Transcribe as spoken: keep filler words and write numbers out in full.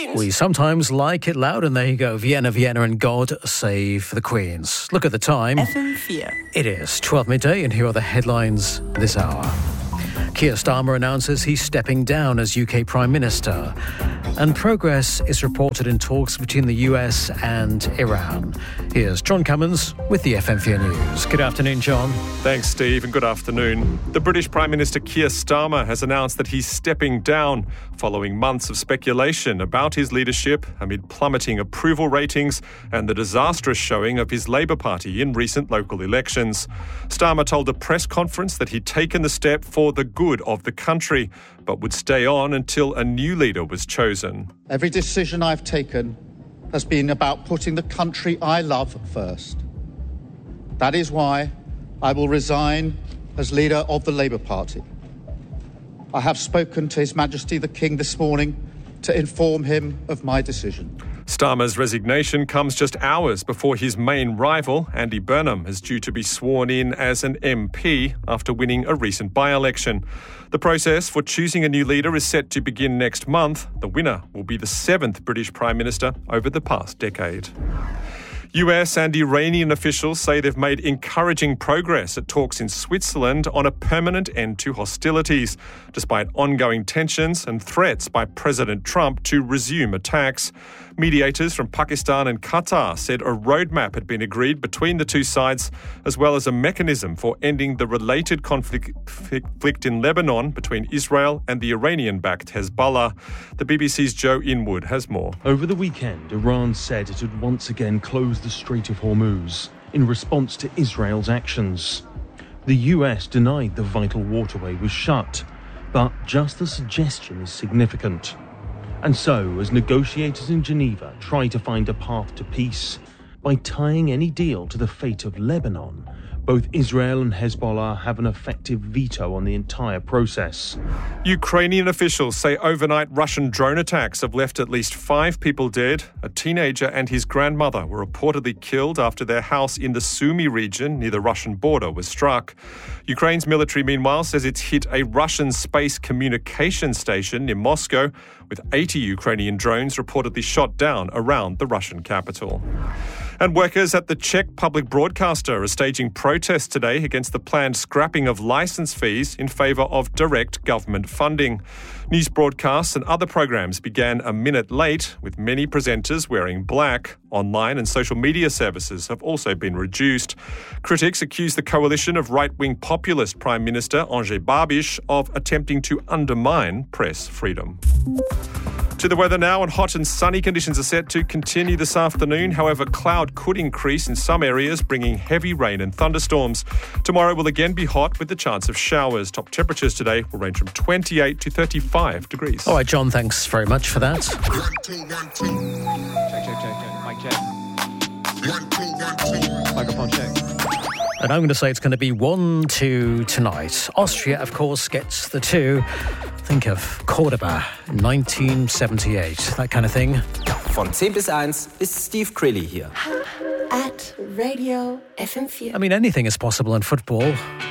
We sometimes like it loud, and there you go. Vienna, Vienna, and God save the Queens. Look at the time. F M four. It is twelve midday, and here are the headlines this hour. Keir Starmer announces he's stepping down as U K Prime Minister. And progress is reported in talks between the U S and Iran. Here's John Cummins with the F M four News. Good afternoon, John. Thanks, Steve, and good afternoon. The British Prime Minister Keir Starmer has announced that he's stepping down following months of speculation about his leadership amid plummeting approval ratings and the disastrous showing of his Labour Party in recent local elections. Starmer told a press conference that he'd taken the step for the good of the country, but would stay on until a new leader was chosen. Every decision I've taken has been about putting the country I love first. That is why I will resign as leader of the Labour Party. I have spoken to His Majesty the King this morning to inform him of my decision. Starmer's resignation comes just hours before his main rival, Andy Burnham, is due to be sworn in as an M P after winning a recent by-election. The process for choosing a new leader is set to begin next month. The winner will be the seventh British Prime Minister over the past decade. U S and Iranian officials say they've made encouraging progress at talks in Switzerland on a permanent end to hostilities, despite ongoing tensions and threats by President Trump to resume attacks. Mediators from Pakistan and Qatar said a roadmap had been agreed between the two sides, as well as a mechanism for ending the related conflict in Lebanon between Israel and the Iranian-backed Hezbollah. The B B C's Joe Inwood has more. Over the weekend, Iran said it had once again closed the Strait of Hormuz in response to Israel's actions. The U S denied the vital waterway was shut, but just the suggestion is significant. And so, as negotiators in Geneva try to find a path to peace by tying any deal to the fate of Lebanon, both Israel and Hezbollah have an effective veto on the entire process. Ukrainian officials say overnight Russian drone attacks have left at least five people dead. A teenager and his grandmother were reportedly killed after their house in the Sumy region near the Russian border was struck. Ukraine's military, meanwhile, says it's hit a Russian space communication station near Moscow, with eighty Ukrainian drones reportedly shot down around the Russian capital. And workers at the Czech public broadcaster are staging protests today against the planned scrapping of licence fees in favour of direct government funding. News broadcasts and other programmes began a minute late, with many presenters wearing black. Online and social media services have also been reduced. Critics accuse the coalition of right-wing populist Prime Minister Andrej Babiš of attempting to undermine press freedom. To the weather now, and hot and sunny conditions are set to continue this afternoon. However, cloud could increase in some areas, bringing heavy rain and thunderstorms. Tomorrow will again be hot with the chance of showers. Top temperatures today will range from twenty-eight to thirty-five degrees. All right, John, thanks very much for that. One, two, one, two. Check, check, check, check. Mic check. One, two, one, two. Microphone check. And I'm going to say it's going to be one two tonight. Austria, of course, gets the two. Think of Cordoba, nineteen seventy-eight, that kind of thing. Von ten bis eins ist Steve Crilly hier. At Radio F M four. I mean, anything is possible in football.